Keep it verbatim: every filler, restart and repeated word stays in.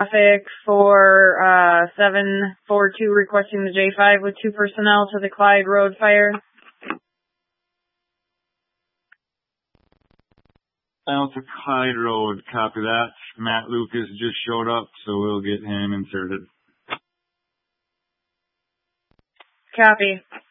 traffic for uh seven four two requesting the J five with two personnel to the Clyde Road fire. Alpha Clyde Road, copy that. Matt Lucas just showed up, so we'll get him inserted. Copy.